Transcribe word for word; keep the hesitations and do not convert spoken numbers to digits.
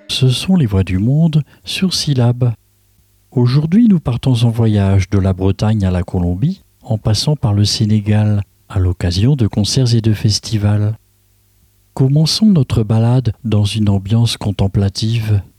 Ce sont les voix du monde sur Syllab. Aujourd'hui, nous partons en voyage de la Bretagne à la Colombie, en passant par le Sénégal, à l'occasion de concerts et de festivals. Commençons notre balade dans une ambiance contemplative.